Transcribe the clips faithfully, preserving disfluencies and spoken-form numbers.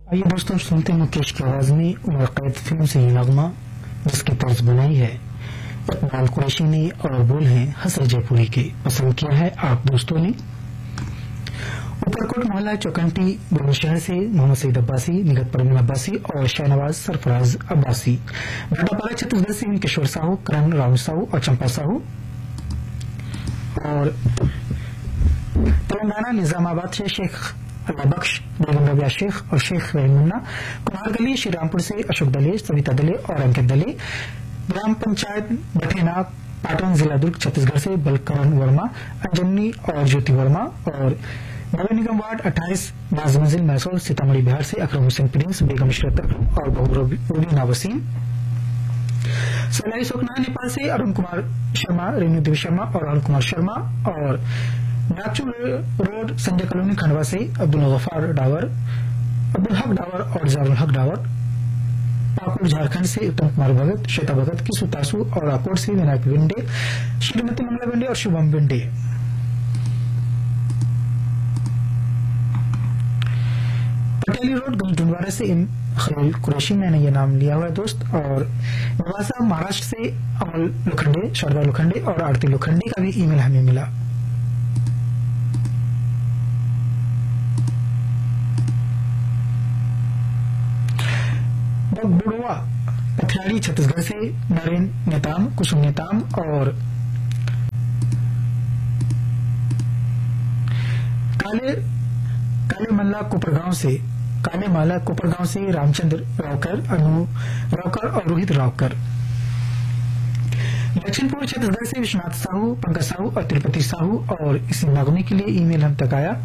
आइए दोस्तों सुनते हैं मुकेश की आवाज में उमर कैद फिल्म से ये नगमा जिसकी तर्ज बनाई है इकबाल कुरैशी ने और बोल हैं हसन जयपुरी के। पसंद किया है आप दोस्तों ने। ऊपरकोट मोहल्ला चौकंटी बुलंदशहर से मोहम्मद सईद अब्बासी, निगत परवीन अब्बासी और शाहनवाज सरफराज अब्बासी। भाटापारा छत्तीसगढ़ से किशोर साहू, करण राम साहू और चंपा साहू। और तेलंगाना निजामाबाद से शेख अल्लाबख्श, बेगम रबिया शेख और शेख रहीमुन्ना। कुमार गली श्रीरामपुर से अशोक दले, सविता दले और अंकित दले। ग्राम पंचायत बठेना पाटन, जिला दुर्ग छत्तीसगढ़ से बलकरण वर्मा, अंजनी और ज्योति वर्मा। और नगर निगम वार्ड अट्ठाईस बाज मंजिल मैसूर सीतामढ़ी बिहार से अकरम हुसैन प्रिंस, बेगम इशरत और बहू रुबीना वसीम। सलाई सोकना नेपाल से अरुण कुमार शर्मा, रेणु देवी शर्मा और अरुण कुमार शर्मा। और नागचू रोड संजय कॉलोनी खंडवा से अब्दुल गफार डावर, अब्दुल हक डावर और जारुल हक डावर। पाकुड़ झारखंड से उत्तम कुमार भगत, श्वेता भगत, किसु तासु और आकोट से विनायक बिंडे, श्रीमती मंगला बिंडे और शुभम बिंडे। पटेली रोड गंजडुंडवारा से खलील कुरैशी, मैंने ये नाम लिया हुआ है दोस्त। और नवासा महाराष्ट्र से अमल लोखंडे, शारदा लोखंडे और आरती लोखंडे का भी ईमेल हमें मिला। बुड़वा पथियाड़ी छत्तीसगढ़ से नरेन नेताम, कुसुम नेताम और काले काले मल्ला कोपरगांव से काले माला कोपरगांव से रामचंद्र रावकर, अनु रावकर और रोहित रावकर। दक्षिणपूर्व छत्तीसगढ़ से विश्वनाथ साहू, पंकज साहू और तिरुपति साहू। और इसी नगमे के लिए ईमेल हम तक आया।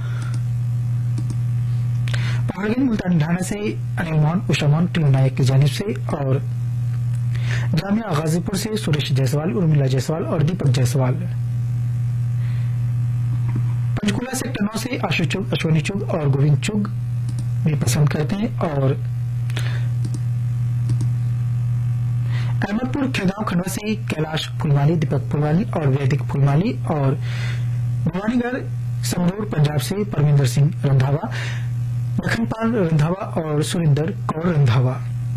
पहाड़गंज मुल्तानी ढाना से अनिल मोहन, उषा मोहन, टिल्लू नायक की जानिब से। और जामिया गाजीपुर से सुरेश जायसवाल, उर्मिला जायसवाल और दीपक जायसवाल। पंचकुला सेक्टर नौ से आशु चुग, अश्वनी चुग और गोविंद चुग भी पसंद करते हैं। और अहमदपुर खेगांव खंडवा से कैलाश फुलमाली, दीपक फुलमाली और वैदिक फुलमाली। और भवानीगढ़ समरूर पंजाब से परमिंदर सिंह रंधावा, लखनपाल रंधावा और सुरेंद्र कौर रंधावा।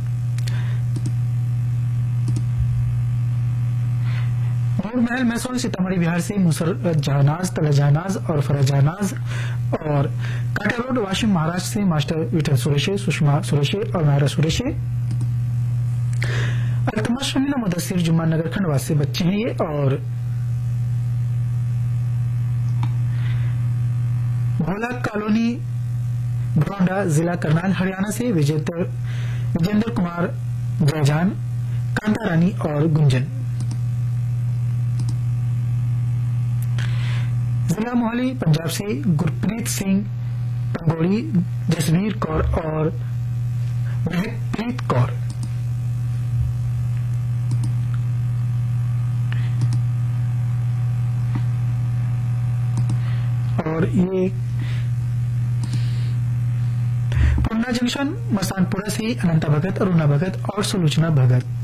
नूर महल मैसूर सीतामढ़ी बिहार से मुसरत जहानाज, तला जहानाज और फरज जहानाज। और काटा रोड वाशिम महाराष्ट्र से मास्टर विठल सुरेशे, सुषमा सुरेशे और नायरा सुरेशे। अल्तमश शमीना मुदस्सिर जुम्मान नगर खंडवा से बच्चे हैं ये। और भोला कॉलोनी घोंडा, जिला करनाल हरियाणा से विजेंद्र विजेंद्र कुमार जयजान, कांता रानी और गुंजन। जिला मोहाली पंजाब से गुरप्रीत सिंह पंगोड़ी, जसवीर कौर और महकप्रीत कौर। और ये पुन्ना जंक्शन मसानपुरा से अनंता भगत, अरुणा भगत और सुलोचना भगत।